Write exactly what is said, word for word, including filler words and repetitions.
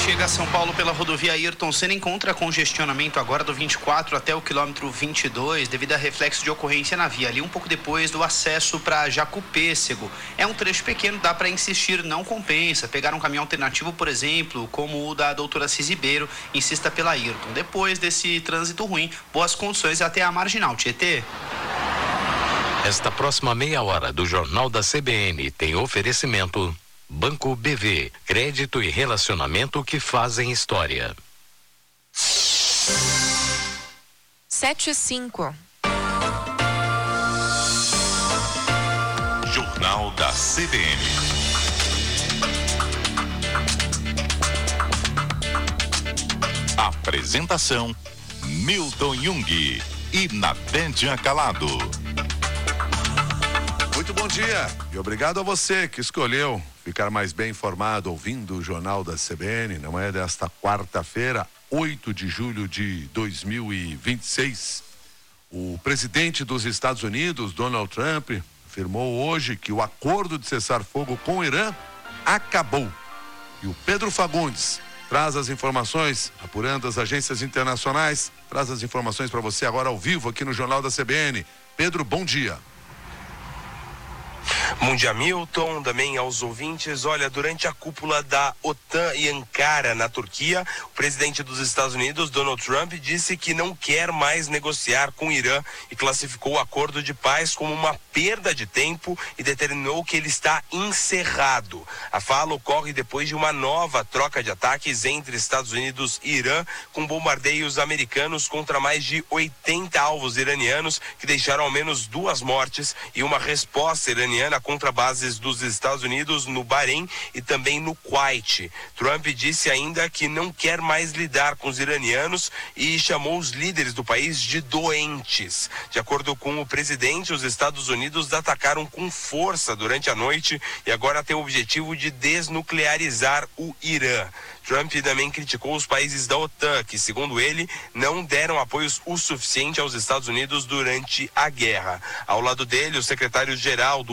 chega a São Paulo pela rodovia Ayrton Senna encontra congestionamento agora do vinte e quatro até o quilômetro vinte e dois, devido a reflexo de ocorrência na via, ali um pouco depois do acesso para Jacupêssego. É um trecho pequeno, dá para insistir, não compensa. Pegar um caminhão alternativo, por exemplo, como o da doutora Cisibeiro, insista pela Ayrton. Depois desse trânsito ruim, boas condições até a Marginal Tietê. Esta próxima meia hora do Jornal da C B N tem oferecimento Banco B V, crédito e relacionamento que fazem história. Sete e cinco. Jornal da C B N. Apresentação Milton Jung e Nathaniel Calado. Muito bom dia e obrigado a você que escolheu ficar mais bem informado ouvindo o Jornal da C B N na manhã desta quarta-feira, oito de julho de dois mil e vinte e seis. O presidente dos Estados Unidos, Donald Trump, afirmou hoje que o acordo de cessar-fogo com o Irã acabou. E o Pedro Fagundes traz as informações, apurando as agências internacionais, traz as informações para você agora ao vivo aqui no Jornal da C B N. Pedro, bom dia. Bom dia, Milton, também aos ouvintes. Olha, durante a cúpula da OTAN em Ankara, na Turquia, o presidente dos Estados Unidos, Donald Trump, disse que não quer mais negociar com o Irã e classificou o acordo de paz como uma perda de tempo e determinou que ele está encerrado. A fala ocorre depois de uma nova troca de ataques entre Estados Unidos e Irã, com bombardeios americanos contra mais de oitenta alvos iranianos, que deixaram ao menos duas mortes, e uma resposta iraniana contra bases dos Estados Unidos no Bahrein e também no Kuwait. Trump disse ainda que não quer mais lidar com os iranianos e chamou os líderes do país de doentes. De acordo com o presidente, os Estados Unidos atacaram com força durante a noite e agora tem o objetivo de desnuclearizar o Irã. Trump também criticou os países da OTAN, que, segundo ele, não deram apoio o suficiente aos Estados Unidos durante a guerra. Ao lado dele, o secretário-geral do